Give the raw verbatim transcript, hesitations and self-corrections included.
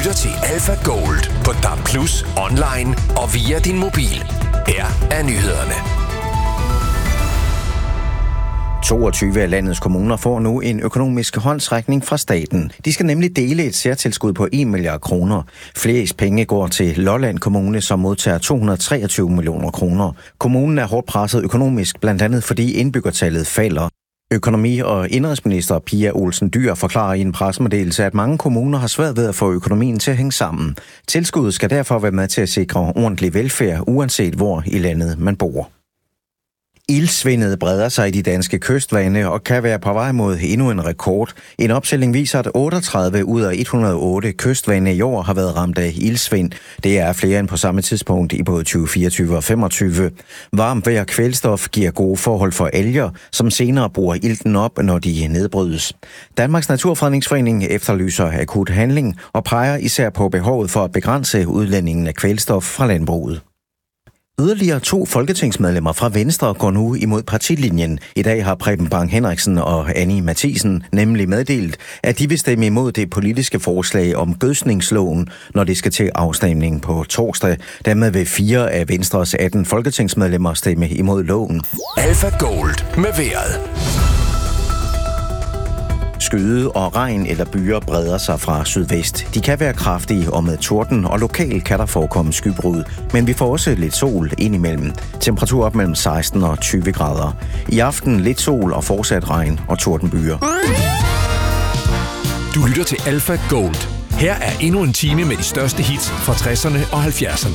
lytter til Alpha Gold på D A B plus, online og via din mobil. Her er nyhederne. toogtyve af landets kommuner får nu en økonomisk håndsrækning fra staten. De skal nemlig dele et særtilskud på en milliard kroner. Flest penge går til Lolland Kommune, som modtager to hundrede og treogtyve millioner kroner. Kommunen er hårdt presset økonomisk, blandt andet fordi indbyggertallet falder. Økonomi- og indenrigsminister Pia Olsen Dyhr forklarer i en pressemeddelelse, at mange kommuner har svært ved at få økonomien til at hænge sammen. Tilskuddet skal derfor være med til at sikre ordentlig velfærd, uanset hvor i landet man bor. Ildsvindet breder sig i de danske kystvande og kan være på vej mod endnu en rekord. En optælling viser, at otteogtredive ud af et hundrede og otte kystvande i år har været ramt af ildsvind. Det er flere end på samme tidspunkt i både tyve fireogtyve og femogtyve. Varmt vejr og kvælstof giver gode forhold for alger, som senere bruger ilten op, når de nedbrydes. Danmarks Naturfredningsforening efterlyser akut handling og peger især på behovet for at begrænse udlændingen af kvælstof fra landbruget. Yderligere to folketingsmedlemmer fra Venstre går nu imod partilinjen. I dag har Preben Bang Henriksen og Annie Matthiesen nemlig meddelt, at de vil stemme imod det politiske forslag om gødskningsloven, når det skal til afstemning på torsdag. Dermed vil fire af Venstres atten folketingsmedlemmer stemme imod loven. Alpha Gold med vejret. Skyde og regn eller byer breder sig fra sydvest. De kan være kraftige og med torden, og lokalt kan der forekomme skybrud. Men vi får også lidt sol indimellem. Temperatur op mellem seksten og tyve grader. I aften lidt sol og fortsat regn og tordenbyer. Du lytter til Alpha Gold. Her er endnu en time med de største hits fra tresserne og halvfjerdserne.